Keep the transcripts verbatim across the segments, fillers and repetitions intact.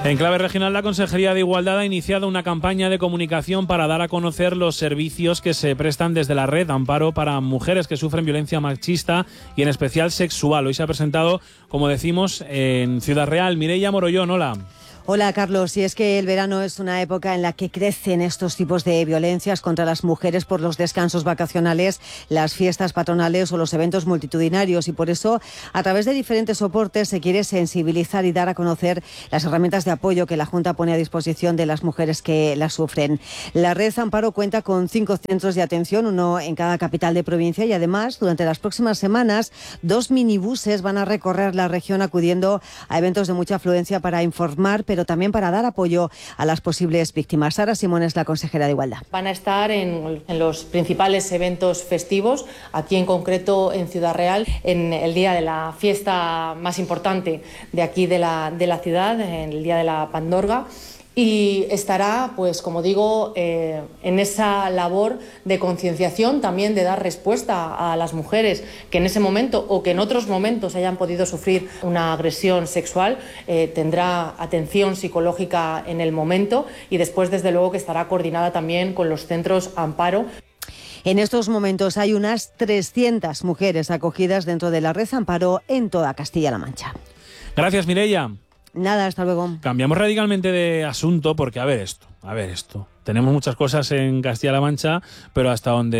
En clave regional, la Consejería de Igualdad ha iniciado una campaña de comunicación para dar a conocer los servicios que se prestan desde la Red Amparo para mujeres que sufren violencia machista y en especial sexual. Hoy se ha presentado, como decimos, en Ciudad Real. Mireia Morollón, hola. Hola Carlos, y es que el verano es una época en la que crecen estos tipos de violencias contra las mujeres por los descansos vacacionales, las fiestas patronales o los eventos multitudinarios, y por eso a través de diferentes soportes se quiere sensibilizar y dar a conocer las herramientas de apoyo que la Junta pone a disposición de las mujeres que las sufren. La Red Amparo cuenta con cinco centros de atención, uno en cada capital de provincia, y además durante las próximas semanas dos minibuses van a recorrer la región acudiendo a eventos de mucha afluencia para informar, pero también para dar apoyo a las posibles víctimas. Sara Simón es la consejera de Igualdad. Van a estar en, en los principales eventos festivos, aquí en concreto en Ciudad Real, en el día de la fiesta más importante de aquí de la, de la ciudad, en el día de la Pandorga. Y estará, pues como digo, eh, en esa labor de concienciación, también de dar respuesta a las mujeres que en ese momento o que en otros momentos hayan podido sufrir una agresión sexual. Eh, tendrá atención psicológica en el momento y después, desde luego, que estará coordinada también con los centros Amparo. En estos momentos hay unas trescientas mujeres acogidas dentro de la Red Amparo en toda Castilla-La Mancha. Gracias, Mireia. Nada, hasta luego. Cambiamos radicalmente de asunto porque, a ver esto, a ver esto. Tenemos muchas cosas en Castilla-La Mancha, pero hasta donde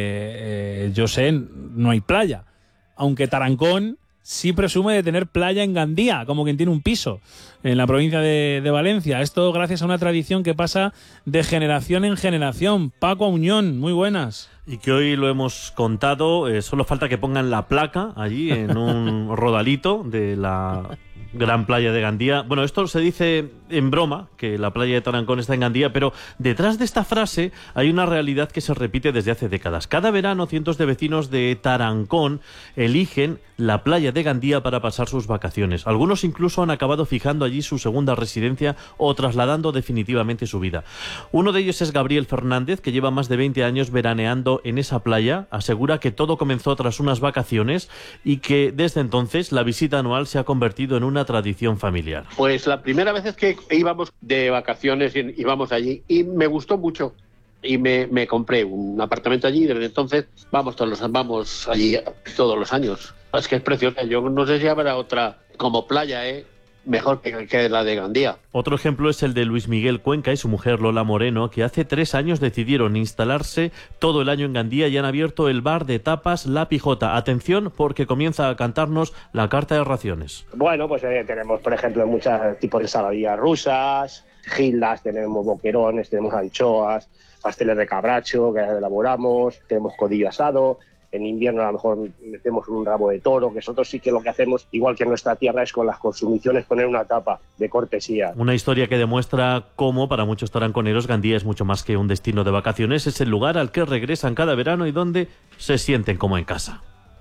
eh, yo sé, no hay playa. Aunque Tarancón sí presume de tener playa en Gandía, como quien tiene un piso en la provincia de, de Valencia. Esto gracias a una tradición que pasa de generación en generación. Paco Auñón, muy buenas. Y que hoy lo hemos contado, eh, solo falta que pongan la placa allí en un rodalito de la gran playa de Gandía. Bueno, esto se dice en broma, que la playa de Tarancón está en Gandía, pero detrás de esta frase hay una realidad que se repite desde hace décadas. Cada verano cientos de vecinos de Tarancón eligen la playa de Gandía para pasar sus vacaciones. Algunos incluso han acabado fijando allí su segunda residencia o trasladando definitivamente su vida. Uno de ellos es Gabriel Fernández, que lleva más de veinte años veraneando en esa playa. Asegura que todo comenzó tras unas vacaciones y que desde entonces la visita anual se ha convertido en una tradición familiar. Pues la primera vez es que íbamos de vacaciones y íbamos allí y me gustó mucho y me, me compré un apartamento allí y desde entonces vamos todos los vamos allí todos los años. Es que es preciosa. Yo no sé si habrá otra como playa, ¿eh? Mejor que, que la de Gandía. Otro ejemplo es el de Luis Miguel Cuenca y su mujer Lola Moreno, que hace tres años decidieron instalarse todo el año en Gandía y han abierto el bar de tapas La Pijota. Atención, porque comienza a cantarnos la carta de raciones. Bueno, pues eh, tenemos, por ejemplo, muchos tipos de saladillas rusas, gildas, tenemos boquerones, tenemos anchoas, pasteles de cabracho que elaboramos, tenemos codillo asado. En invierno a lo mejor metemos un rabo de toro, que nosotros sí que lo que hacemos, igual que en nuestra tierra, es con las consumiciones poner una tapa de cortesía. Una historia que demuestra cómo para muchos taranconeros Gandía es mucho más que un destino de vacaciones, es el lugar al que regresan cada verano y donde se sienten como en casa.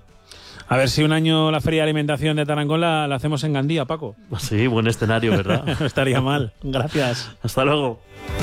A ver si un año la Feria de Alimentación de Tarancón la, la hacemos en Gandía, Paco. Sí, buen escenario, ¿verdad? No estaría mal. Gracias. Hasta luego.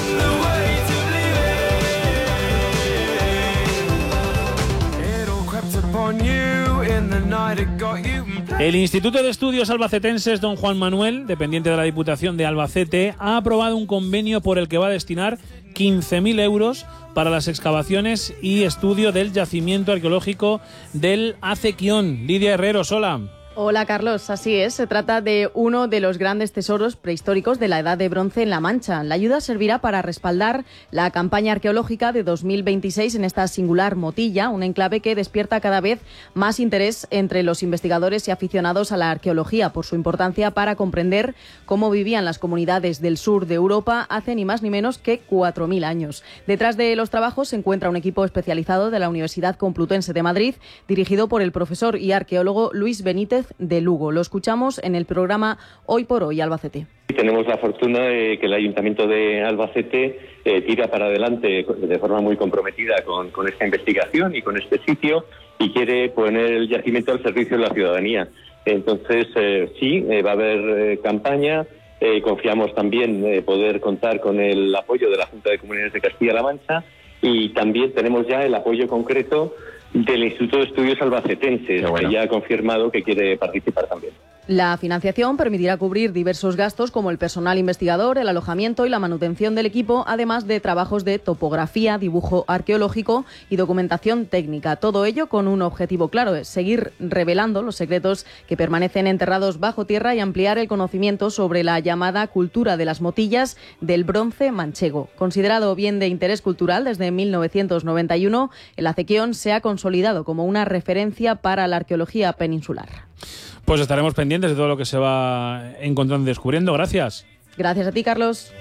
El Instituto de Estudios Albacetenses Don Juan Manuel, dependiente de la Diputación de Albacete, ha aprobado un convenio por el que va a destinar quince mil euros para las excavaciones y estudio del yacimiento arqueológico del Acequión. Lidia Herrero, hola. Hola Carlos, así es, se trata de uno de los grandes tesoros prehistóricos de la Edad de Bronce en La Mancha. La ayuda servirá para respaldar la campaña arqueológica de dos mil veintiséis en esta singular motilla, un enclave que despierta cada vez más interés entre los investigadores y aficionados a la arqueología por su importancia para comprender cómo vivían las comunidades del sur de Europa hace ni más ni menos que cuatro mil años. Detrás de los trabajos se encuentra un equipo especializado de la Universidad Complutense de Madrid, dirigido por el profesor y arqueólogo Luis Benítez de Lugo. Lo escuchamos en el programa Hoy por Hoy Albacete. Tenemos la fortuna de que el Ayuntamiento de Albacete eh, tira para adelante de forma muy comprometida con, con esta investigación y con este sitio y quiere poner el yacimiento al servicio de la ciudadanía. Entonces, eh, sí, eh, va a haber eh, campaña. Eh, confiamos también eh, poder contar con el apoyo de la Junta de Comunidades de Castilla-La Mancha y también tenemos ya el apoyo concreto del Instituto de Estudios Albacetenses, bueno, que ya ha confirmado que quiere participar también. La financiación permitirá cubrir diversos gastos como el personal investigador, el alojamiento y la manutención del equipo, además de trabajos de topografía, dibujo arqueológico y documentación técnica. Todo ello con un objetivo claro, es seguir revelando los secretos que permanecen enterrados bajo tierra y ampliar el conocimiento sobre la llamada cultura de las motillas del bronce manchego. Considerado bien de interés cultural desde mil novecientos noventa y uno, el acequión se ha consolidado como una referencia para la arqueología peninsular. Pues estaremos pendientes de todo lo que se va encontrando y descubriendo. Gracias. Gracias a ti, Carlos.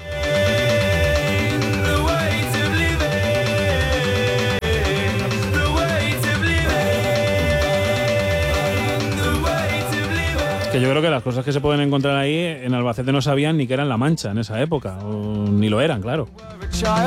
Que yo creo que las cosas que se pueden encontrar ahí en Albacete no sabían ni que eran La Mancha en esa época, o ni lo eran, claro.